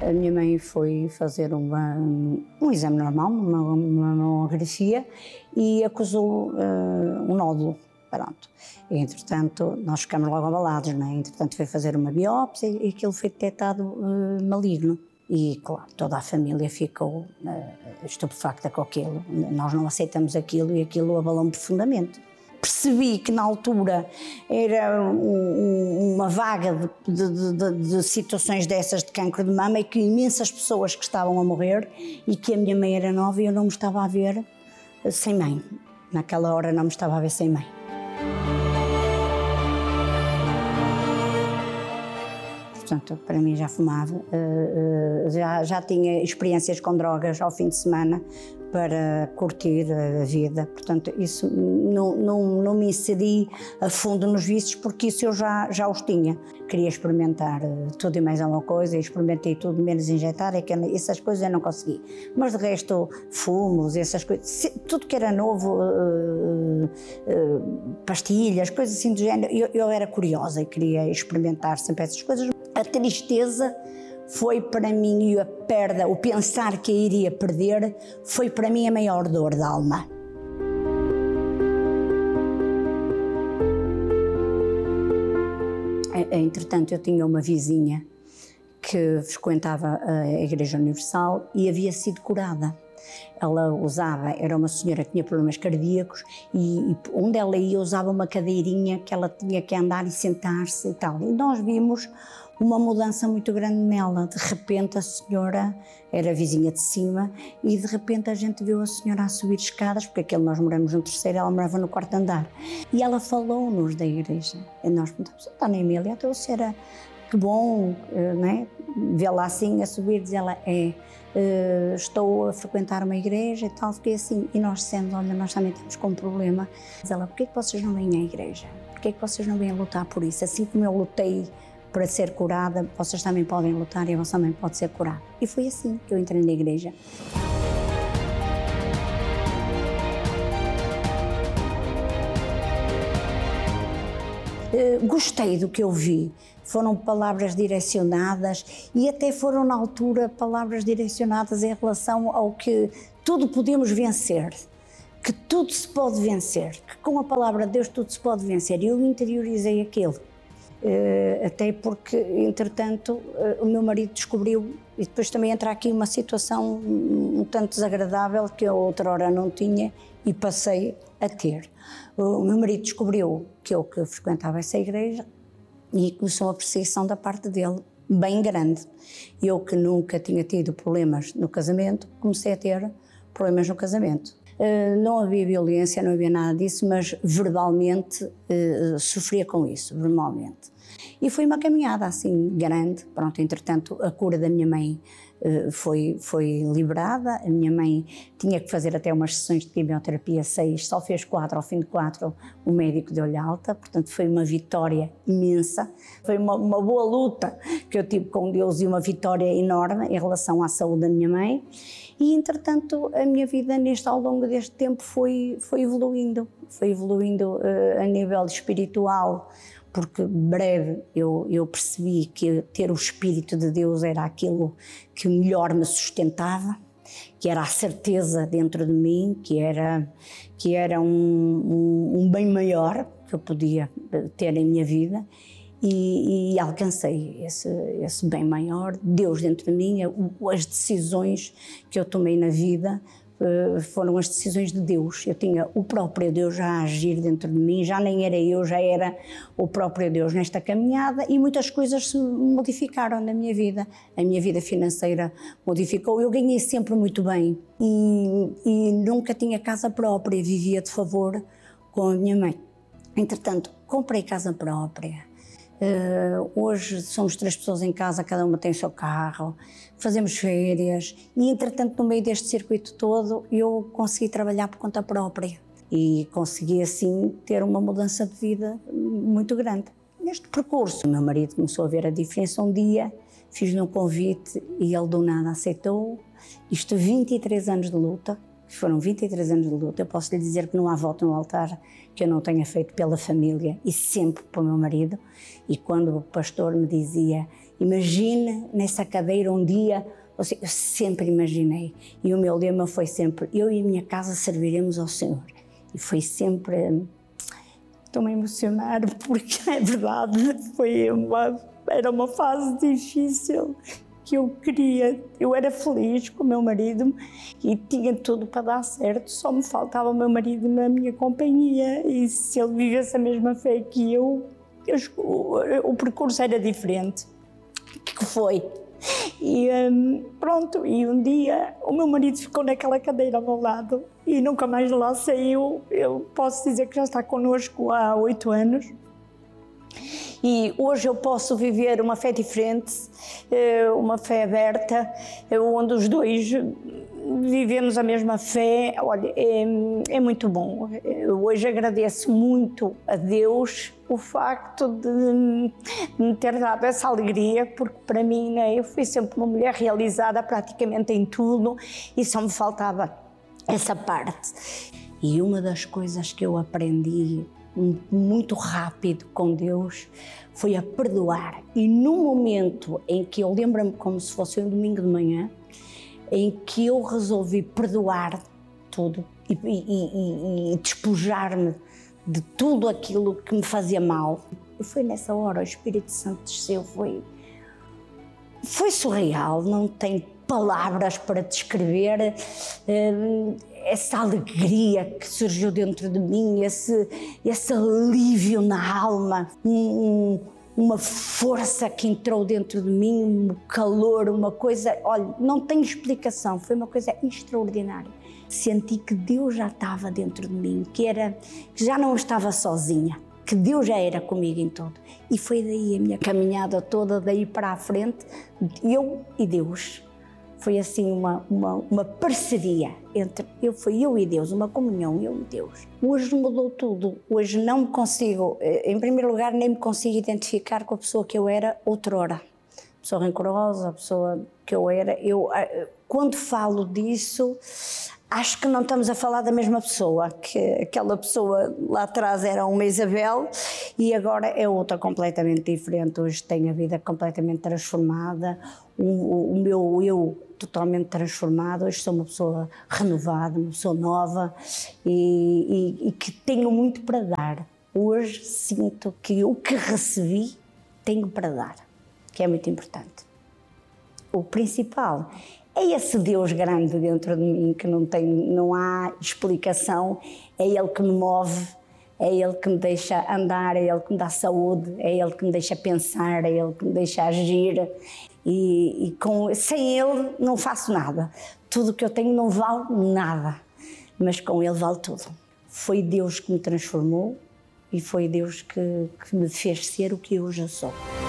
A minha mãe foi fazer um exame normal, uma mamografia, e acusou um nódulo. Pronto. E, entretanto, nós ficamos logo abalados, não é? Entretanto, foi fazer uma biópsia e aquilo foi detectado maligno. E, claro, toda a família ficou estupefacta com aquilo. Nós não aceitamos aquilo e aquilo abalou-me profundamente. Percebi que na altura era uma vaga de situações dessas de cancro de mama e que imensas pessoas que estavam a morrer e que a minha mãe era nova e eu não me estava a ver sem mãe. Naquela hora não me estava a ver sem mãe. Portanto, para mim já fumava, já tinha experiências com drogas ao fim de semana para curtir a vida. Portanto, isso não me inseri a fundo nos vícios porque isso eu já os tinha. Queria experimentar tudo e mais alguma coisa, experimentei tudo menos injetar, essas coisas eu não consegui. Mas de resto, fumos, essas coisas, tudo que era novo, pastilhas, coisas assim do género, eu era curiosa e queria experimentar sempre essas coisas. A tristeza foi para mim, e a perda, o pensar que a iria perder, foi para mim a maior dor da alma. Entretanto, eu tinha uma vizinha que frequentava a Igreja Universal e havia sido curada. Ela era uma senhora que tinha problemas cardíacos e onde ela ia usava uma cadeirinha que ela tinha que andar e sentar-se e tal. E nós vimos uma mudança muito grande nela. De repente a senhora era vizinha de cima e de repente a gente viu a senhora a subir escadas, porque nós moramos no terceiro, ela morava no quarto andar. E ela falou-nos da igreja. E nós perguntamos, Dona Emília, então a senhora, que bom, não é? Vê-la assim a subir, diz ela, estou a frequentar uma igreja e tal, fiquei assim. E nós dissemos, olha, nós também temos como problema. Diz ela, porquê que vocês não vêm à igreja? Porquê que vocês não vêm a lutar por isso? Assim como eu lutei para ser curada, vocês também podem lutar e a vossa mãe pode ser curada. E foi assim que eu entrei na igreja. Gostei do que eu vi, foram palavras direcionadas e até foram na altura palavras direcionadas em relação ao que tudo podemos vencer, que tudo se pode vencer, que com a palavra de Deus tudo se pode vencer, e eu interiorizei aquilo. Até porque, entretanto, o meu marido descobriu, e depois também entra aqui uma situação um tanto desagradável que eu outrora não tinha e passei a ter. O meu marido descobriu que eu frequentava essa igreja e começou a perseguição da parte dele, bem grande. Eu que nunca tinha tido problemas no casamento, comecei a ter problemas no casamento. Não havia violência, não havia nada disso, mas verbalmente sofria com isso, verbalmente. E foi uma caminhada assim grande. Pronto, entretanto a cura da minha mãe foi liberada. A minha mãe tinha que fazer até umas sessões de quimioterapia 6, só fez 4, ao fim de 4 o médico deu-lhe alta, portanto foi uma vitória imensa, foi uma boa luta que eu tive com Deus e uma vitória enorme em relação à saúde da minha mãe. E entretanto a minha vida ao longo deste tempo foi evoluindo a nível espiritual, porque breve eu percebi que ter o Espírito de Deus era aquilo que melhor me sustentava, que era a certeza dentro de mim, que era um bem maior que eu podia ter em minha vida, e alcancei esse bem maior, Deus dentro de mim. As decisões que eu tomei na vida foram as decisões de Deus. Eu tinha o próprio Deus já a agir dentro de mim, já nem era eu, já era o próprio Deus nesta caminhada, e muitas coisas se modificaram na minha vida. A minha vida financeira modificou, eu ganhei sempre muito bem e nunca tinha casa própria, vivia de favor com a minha mãe. Entretanto, comprei casa própria. Hoje somos 3 pessoas em casa, cada uma tem o seu carro, fazemos férias e, entretanto, no meio deste circuito todo eu consegui trabalhar por conta própria e consegui assim ter uma mudança de vida muito grande. Neste percurso, o meu marido começou a ver a diferença. Um dia fiz-lhe um convite e ele do nada aceitou. Isto 23 anos de luta. Foram 23 anos de luta. Eu posso lhe dizer que não há voto no altar que eu não tenha feito pela família e sempre pelo meu marido. E quando o pastor me dizia, Imagina nessa cadeira um dia, eu sempre imaginei, e o meu lema foi sempre, eu e a minha casa serviremos ao Senhor. E foi sempre, estou-me a emocionar porque é verdade, era uma fase difícil que eu era feliz com o meu marido e tinha tudo para dar certo, só me faltava o meu marido na minha companhia e se ele vivesse a mesma fé que eu o percurso era diferente, que foi. E pronto, e um dia o meu marido ficou naquela cadeira ao meu lado e nunca mais lá saiu. Eu posso dizer que já está connosco há 8 anos. E hoje eu posso viver uma fé diferente, uma fé aberta, onde os dois vivemos a mesma fé. Olha, é muito bom. Eu hoje agradeço muito a Deus o facto de me ter dado essa alegria, porque para mim, né, eu fui sempre uma mulher realizada praticamente em tudo e só me faltava essa parte. E uma das coisas que eu aprendi muito rápido com Deus foi a perdoar. E no momento em que eu lembro-me como se fosse um domingo de manhã, em que eu resolvi perdoar tudo e despojar-me de tudo aquilo que me fazia mal. E foi nessa hora, o Espírito Santo desceu, foi surreal, não tem palavras para descrever essa alegria que surgiu dentro de mim, esse alívio na alma, uma força que entrou dentro de mim, um calor, uma coisa, olha, não tem explicação, foi uma coisa extraordinária. Senti que Deus já estava dentro de mim, que já não estava sozinha, que Deus já era comigo em tudo. E foi daí a minha caminhada toda, daí para a frente, eu e Deus. Foi assim uma parceria entre eu e Deus, uma comunhão, eu e Deus. Hoje mudou tudo, hoje não me consigo, em primeiro lugar nem me consigo identificar com a pessoa que eu era outrora. A pessoa rancorosa, a pessoa que eu era. Quando falo disso, acho que não estamos a falar da mesma pessoa, que aquela pessoa lá atrás era uma Isabel e agora é outra completamente diferente. Hoje tenho a vida completamente transformada, o meu eu totalmente transformado. Hoje sou uma pessoa renovada, uma pessoa nova e que tenho muito para dar. Hoje sinto que o que recebi tenho para dar, que é muito importante. O principal é esse Deus grande dentro de mim que não há explicação, é Ele que me move, é Ele que me deixa andar, é Ele que me dá saúde, é Ele que me deixa pensar, é Ele que me deixa agir sem Ele não faço nada. Tudo que eu tenho não vale nada, mas com Ele vale tudo. Foi Deus que me transformou e foi Deus que me fez ser o que hoje eu sou.